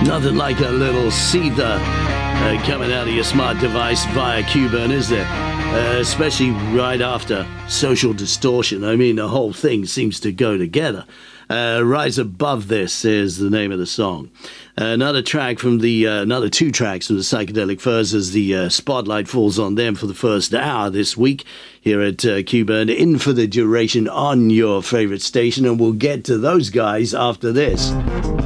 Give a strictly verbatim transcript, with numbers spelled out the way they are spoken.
Nothing like a little seether uh, coming out of your smart device via Q-Burn, is there? Uh, especially right after Social Distortion. I mean, the whole thing seems to go together. Uh, Rise Above This is the name of the song. Uh, another track from the, uh, another two tracks from the Psychedelic Furs as the uh, spotlight falls on them for the first hour this week here at uh, Q-Burn, in for the duration on your favorite station, and we'll get to those guys after this.